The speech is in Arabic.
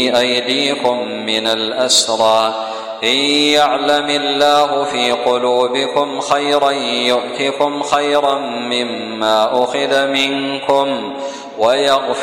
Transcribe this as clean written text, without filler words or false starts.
أيديكم من الأسرى إن يعلم الله في قلوبكم خيرا يؤتكم خيرا مما أخذ منكم ويغفر